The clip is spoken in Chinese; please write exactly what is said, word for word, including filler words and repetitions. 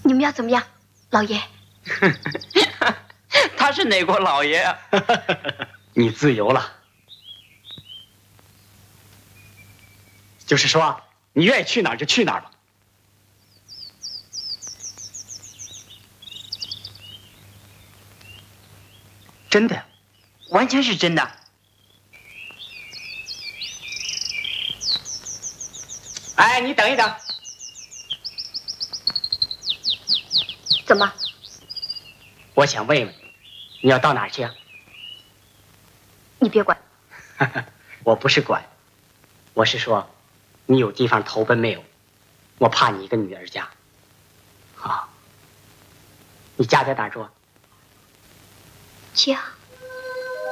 你们要怎么样，老爷？ 他是哪国老爷啊？ 你自由了，就是说，你愿意去哪儿就去哪儿吧。真的， 完全是真的。 哎，你等一等。 怎么？ 我想问问，你要到哪儿去啊？ 你别管。 我不是管，我是说，你有地方投奔没有？我怕你一个女儿家。好，你家在哪儿住？ 家。